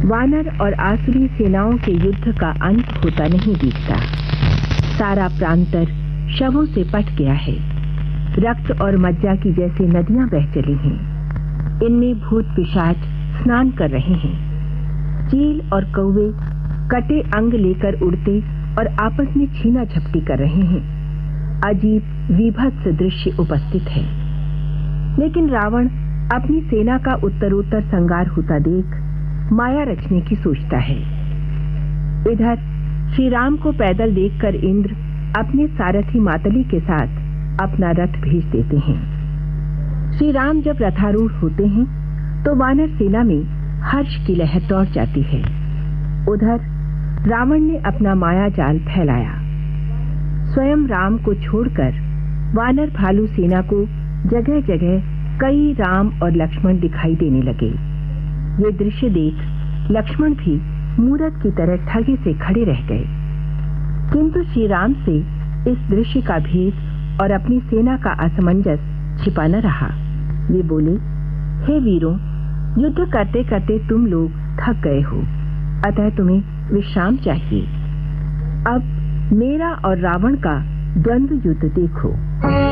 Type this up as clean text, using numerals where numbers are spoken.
वानर और आसुरी सेनाओं के युद्ध का अंत होता नहीं दिखता। सारा प्रांतर शवों से पट गया है। रक्त और मज्जा की जैसे नदियां बह चली हैं। इनमें भूत पिशाच स्नान कर रहे हैं। चील और कौवे कटे अंग लेकर उड़ते और आपस में छीना झपटी कर रहे हैं। अजीब विभत्स दृश्य उपस्थित है। लेकिन रावण अपनी सेना का उत्तरोत्तर संगार होता देख माया रचने की सोचता है। इधर श्री राम को पैदल देखकर इंद्र अपने सारथी मातली के साथ अपना रथ भेज देते हैं। श्री राम जब रथारूढ़ होते हैं तो वानर सेना में हर्ष की लहर दौड़ जाती है। उधर रावण ने अपना माया जाल फैलाया। स्वयं राम को छोड़कर वानर भालू सेना को जगह जगह कई राम और लक्ष्मण दिखाई देने लगे। ये दृश्य देख लक्ष्मण भी मूरत की तरह ठगे से खड़े रह गए। किंतु श्री राम से इस दृश्य का भेद और अपनी सेना का असमंजस छिपा न रहा। वे बोले, हे वीरों, युद्ध करते करते तुम लोग थक गए हो, अतः तुम्हें विश्राम चाहिए। अब मेरा और रावण का द्वंद्व युद्ध देखो।